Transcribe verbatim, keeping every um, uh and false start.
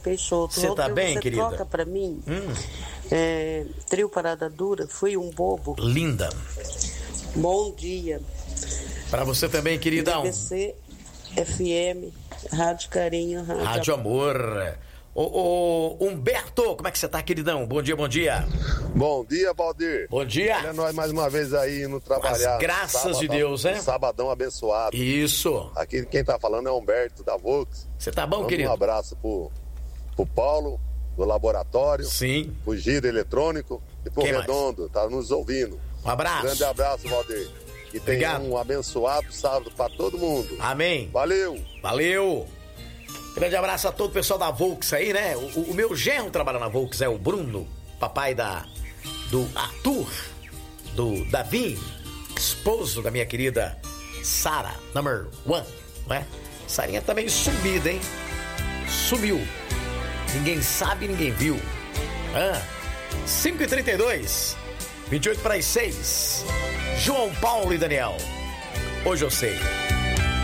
Peixoto. Você tá bem, você querida? Troca pra mim. Hum. É, trio Parada Dura, fui um bobo. Linda. Bom dia. Pra você também, queridão. B B C F M, Rádio Carinho, Rádio, Rádio Amor. Ô, ô, Humberto, como é que você tá, queridão? Bom dia, bom dia. Bom dia, Valdir. Bom dia. Olha nós mais uma vez aí no trabalhar. As graças sábado, de Deus, né? Sabadão abençoado. Isso. Aqui quem tá falando é Humberto da Vox. Você tá bom, Manda querido? Um abraço pro, pro Paulo, do laboratório. Sim. Pro Giro Eletrônico e pro Quem Redondo, mais? Tá nos ouvindo. Um abraço. Grande abraço, Valdir. E tem Obrigado. um abençoado sábado pra todo mundo. Amém. Valeu. Valeu. Grande abraço a todo o pessoal da Volks aí, né? O, o meu genro trabalha na Volks, é o Bruno, papai da do Arthur, do Davi, esposo da minha querida Sara, number one, não é? Sarinha tá meio sumida, hein? Sumiu. Ninguém sabe, ninguém viu. Ah, cinco e trinta e dois, vinte e oito para as seis. João Paulo e Daniel. Hoje eu sei.